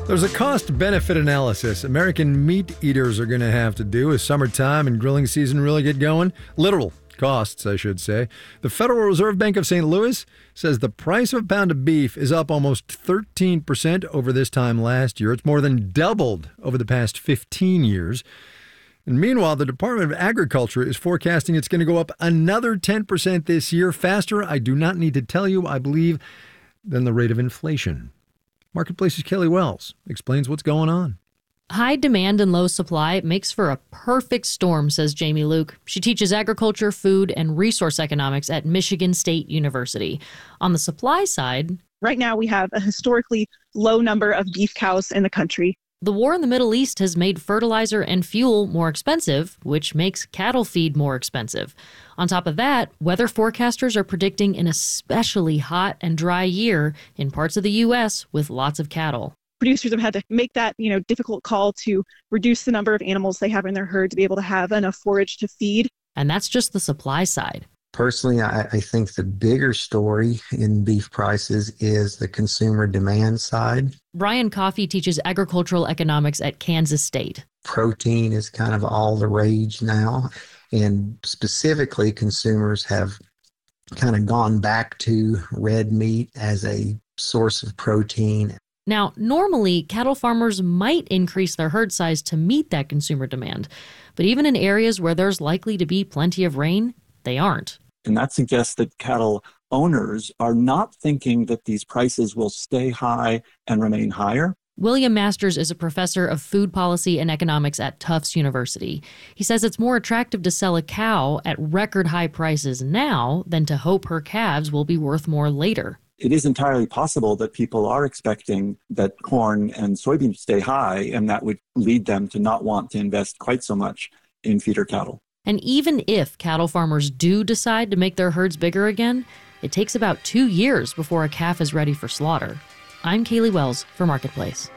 There's a cost-benefit analysis American meat eaters are going to have to do as summertime and grilling season really get going. Literal costs, I should say. The Federal Reserve Bank of St. Louis says the price of a pound of beef is up almost 13% over this time last year. It's more than doubled over the past 15 years. And meanwhile, the Department of Agriculture is forecasting it's going to go up another 10% this year. Faster, I do not need to tell you, I believe, than the rate of inflation. Marketplace's Kelly Wells explains what's going on. High demand and low supply makes for a perfect storm, says Jamie Luke. She teaches agriculture, food, and resource economics at Michigan State University. On the supply side, right now we have a historically low number of beef cows in the country. The war in the Middle East has made fertilizer and fuel more expensive, which makes cattle feed more expensive. On top of that, weather forecasters are predicting an especially hot and dry year in parts of the U.S. with lots of cattle. Producers have had to make that, difficult call to reduce the number of animals they have in their herd to be able to have enough forage to feed. And that's just the supply side. Personally, I think the bigger story in beef prices is the consumer demand side. Brian Coffey teaches agricultural economics at Kansas State. Protein is kind of all the rage now, and specifically consumers have kind of gone back to red meat as a source of protein. Now, normally, cattle farmers might increase their herd size to meet that consumer demand, but even in areas where there's likely to be plenty of rain, they aren't. And that suggests that cattle owners are not thinking that these prices will stay high and remain higher. William Masters is a professor of food policy and economics at Tufts University. He says it's more attractive to sell a cow at record high prices now than to hope her calves will be worth more later. It is entirely possible that people are expecting that corn and soybeans stay high, and that would lead them to not want to invest quite so much in feeder cattle. And even if cattle farmers do decide to make their herds bigger again, it takes about 2 years before a calf is ready for slaughter. I'm Kaylee Wells for Marketplace.